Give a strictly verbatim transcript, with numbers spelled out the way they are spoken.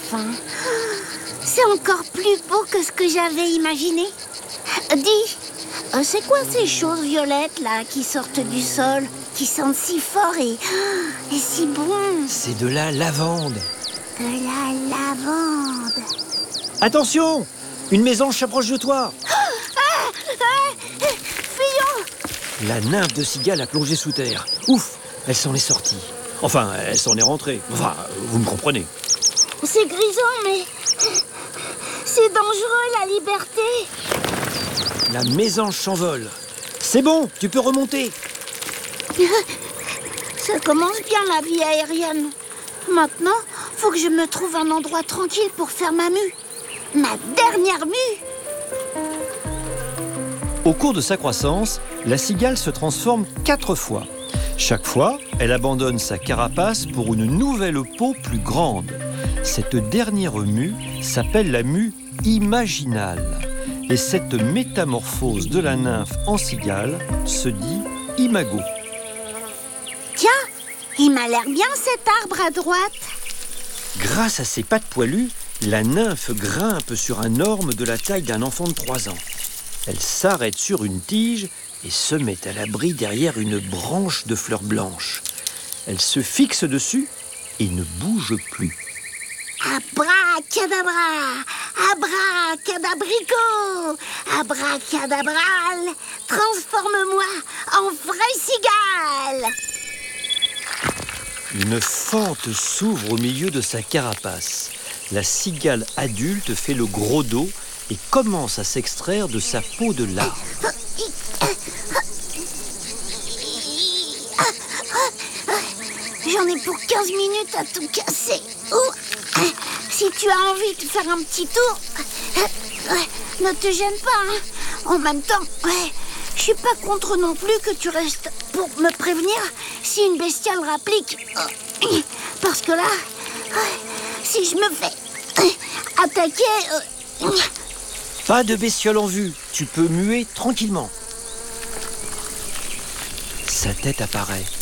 enfin. C'est encore plus beau que ce que j'avais imaginé. Dis, euh, c'est quoi ces choses violettes là qui sortent du sol, qui sentent si fort et, et si bon? C'est de la lavande. De la lavande. Attention! Une mésange s'approche de toi. Ah, ah, fuyons! La nymphe de cigale a plongé sous terre. Ouf! Elle s'en est sortie. Enfin, elle s'en est rentrée. Enfin, vous me comprenez. C'est grisant, mais c'est dangereux, la liberté. La mésange s'envole. C'est bon, tu peux remonter. Ça commence bien, la vie aérienne. Maintenant, faut que je me trouve un endroit tranquille pour faire ma mue. Ma dernière mue. Au cours de sa croissance, la cigale se transforme quatre fois. Chaque fois, elle abandonne sa carapace pour une nouvelle peau plus grande. Cette dernière mue s'appelle la mue imaginale. Et cette métamorphose de la nymphe en cigale se dit imago. Tiens, il m'a l'air bien cet arbre à droite. Grâce à ses pattes poilues, la nymphe grimpe sur un orme de la taille d'un enfant de trois ans. Elle s'arrête sur une tige et se met à l'abri derrière une branche de fleurs blanches. Elle se fixe dessus et ne bouge plus. Abracadabra, abracadabrico, abracadabral, transforme-moi en vraie cigale. Une fente s'ouvre au milieu de sa carapace. La cigale adulte fait le gros dos et commence à s'extraire de sa peau de larve. J'en ai pour quinze minutes à tout casser. Ouh. Si tu as envie de faire un petit tour, ne te gêne pas. Hein. En même temps, je suis pas contre non plus que tu restes pour me prévenir si une bestiale rapplique. Parce que là, si je me fais attaquer... Pas de bestiole en vue, tu peux muer tranquillement. Sa tête apparaît.